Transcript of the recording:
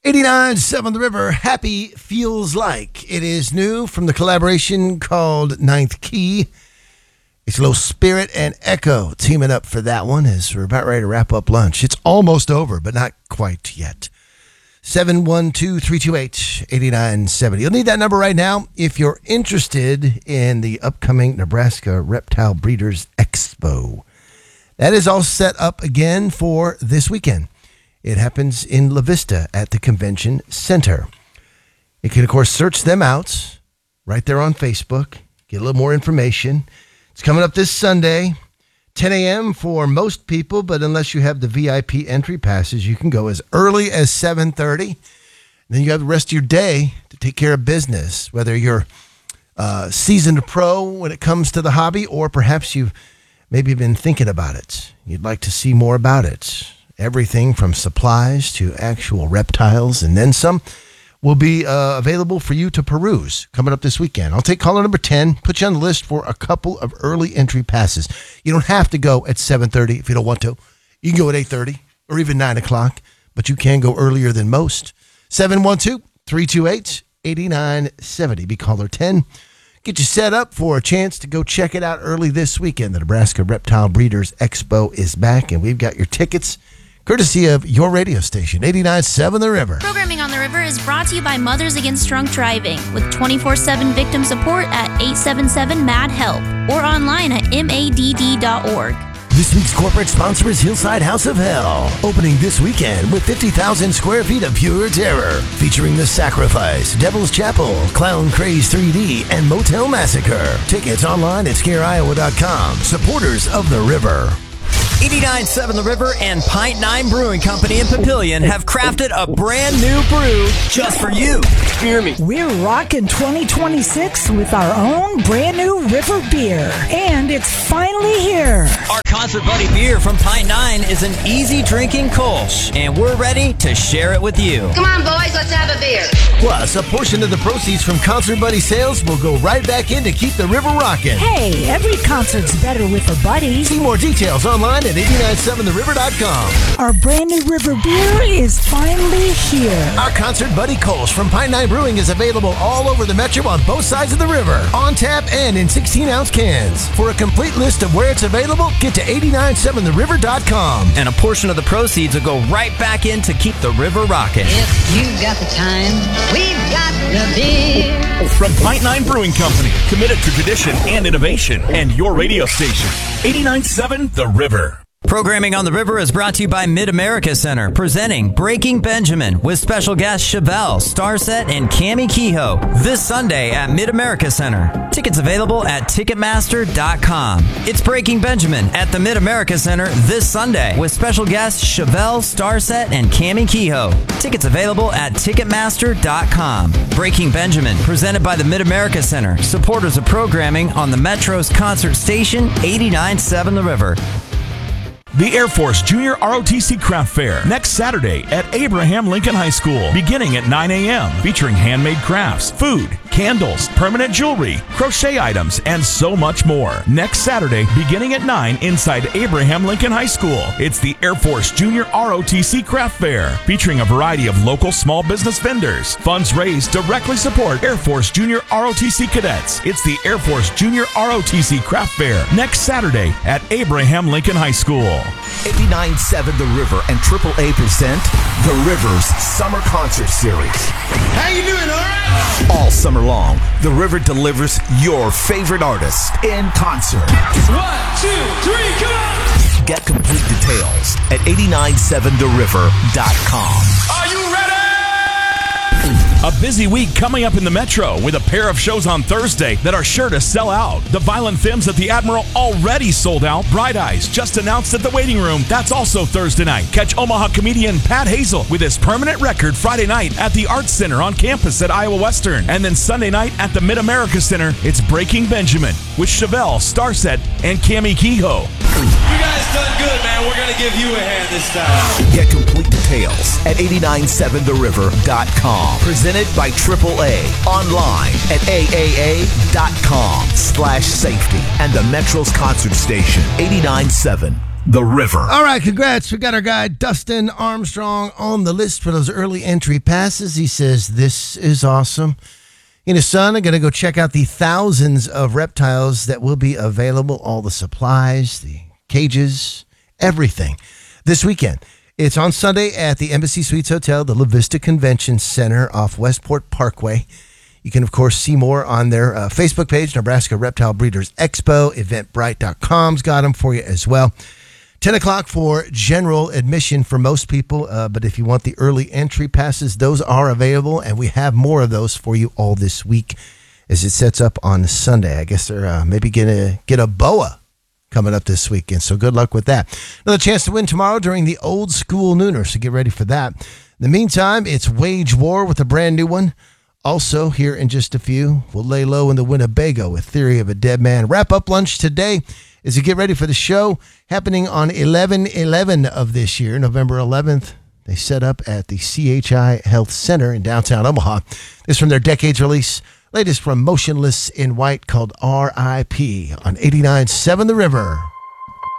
89.7 The River, Happy Feels Like. It is new from the collaboration called Ninth Key. It's Low Spirit and Echo teaming up for that one as we're about ready to wrap up lunch. It's almost over, but not quite yet. 712-328-8970. You'll need that number right now if you're interested in the upcoming Nebraska Reptile Breeders Expo. That is all set up again for this weekend. It happens in La Vista at the Convention Center. You can, of course, search them out right there on Facebook. Get a little more information. It's coming up this Sunday, 10 a.m. for most people, but unless you have the VIP entry passes, you can go as early as 7:30. Then you have the rest of your day to take care of business, whether you're seasoned pro when it comes to the hobby, or perhaps you've maybe been thinking about it. You'd like to see more about it. Everything from supplies to actual reptiles and then some will be available for you to peruse coming up this weekend. I'll take caller number 10, put you on the list for a couple of early entry passes. You don't have to go at 7:30 if you don't want to. You can go at 8:30 or even 9 o'clock, but you can go earlier than most. 712-328-8970. Be caller 10. Get you set up for a chance to go check it out early this weekend. The Nebraska Reptile Breeders Expo is back, and we've got your tickets courtesy of your radio station, 89.7 The River. Programming on The River is brought to you by Mothers Against Drunk Driving with 24/7 victim support at 877-MAD-HELP or online at madd.org. This week's corporate sponsor is Hillside House of Hell, opening this weekend with 50,000 square feet of pure terror, featuring The Sacrifice, Devil's Chapel, Clown Craze 3D, and Motel Massacre. Tickets online at scareiowa.com. Supporters of The River. 89.7 The River and Pint 9 Brewing Company in Papillion have crafted a brand new brew just for you. Hear me. We're rocking 2026 with our own brand new River beer, and it's finally here. Our Concert Buddy beer from Pint 9 is an easy drinking Kolsch, and we're ready to share it with you. Come on, boys, let's have a beer. Plus, a portion of the proceeds from Concert Buddy sales will go right back in to keep the river rocking. Hey, every concert's better with a buddy. See more details online at 897theriver.com. Our brand new River beer is finally here. Our Concert Buddy Kolsch from Pine 9 Brewing is available all over the metro on both sides of the river, on tap and in 16-ounce cans. For a complete list of where it's available, get to 897theriver.com. And a portion of the proceeds will go right back in to keep the river rocking. If you've got the time, we've got the beer. From Pint 9 Brewing Company, committed to tradition and innovation, and your radio station, 89.7 The River. Programming on The River is brought to you by Mid-America Center, presenting Breaking Benjamin with special guests Chevelle, Starset, and Cammie Kehoe this Sunday at Mid-America Center. Tickets available at Ticketmaster.com. It's Breaking Benjamin at the Mid-America Center this Sunday with special guests Chevelle, Starset, and Cammie Kehoe. Tickets available at Ticketmaster.com. Breaking Benjamin, presented by the Mid-America Center, supporters of programming on the Metro's concert station, 89.7 The River. The Air Force Junior ROTC Craft Fair next Saturday at Abraham Lincoln High School, beginning at 9 a.m., featuring handmade crafts, food, candles, permanent jewelry, crochet items, and so much more. Next Saturday, beginning at 9 inside Abraham Lincoln High School. It's the Air Force Junior ROTC Craft Fair, featuring a variety of local small business vendors. Funds raised directly support Air Force Junior ROTC cadets. It's the Air Force Junior ROTC Craft Fair next Saturday at Abraham Lincoln High School. 89.7 The River and AAA present The River's Summer Concert Series. How you doing, all right? All summer long, The River delivers your favorite artist in concert. 1, 2, 3, come on! Get complete details at 897theriver.com. Are you ready? A busy week coming up in the Metro with a pair of shows on Thursday that are sure to sell out. The Violent Femmes at the Admiral already sold out. Bright Eyes just announced at the Waiting Room. That's also Thursday night. Catch Omaha comedian Pat Hazel with his permanent record Friday night at the Arts Center on campus at Iowa Western. And then Sunday night at the Mid-America Center, it's Breaking Benjamin with Chevelle, Starset, and Cammie Kehoe. You guys done good, man. We're going to give you a hand this time. Get complete details at 897theriver.com. Presented by AAA. Online at aaa.com/safety. And the Metro's concert station, 89.7 The River. All right, congrats. We got our guy Dustin Armstrong on the list for those early entry passes. He says, this is awesome. He and his son are going to go check out the thousands of reptiles that will be available, all the supplies, the cages, everything this weekend. It's on Sunday at the Embassy Suites Hotel, the La Vista Convention Center off Westport Parkway. You can, of course, see more on their Facebook page, Nebraska Reptile Breeders Expo. Eventbrite.com's got them for you as well. 10 o'clock for general admission for most people, but if you want the early entry passes, those are available, and we have more of those for you all this week as it sets up on Sunday. I guess they're maybe going to get a BOA coming up this weekend, so good luck with that. Another chance to win tomorrow during the Old School Nooner, so get ready for that. In the meantime, it's Wage War with a brand new one. Also, here in just a few, we'll lay low in the Winnebago with Theory of a Dead Man. Wrap up lunch today as you get ready for the show happening on 11/11 of this year, November 11th. They set up at the CHI Health Center in downtown Omaha. This is from their Decades release. Latest from Motionless in White called R.I.P. on 89.7 The River.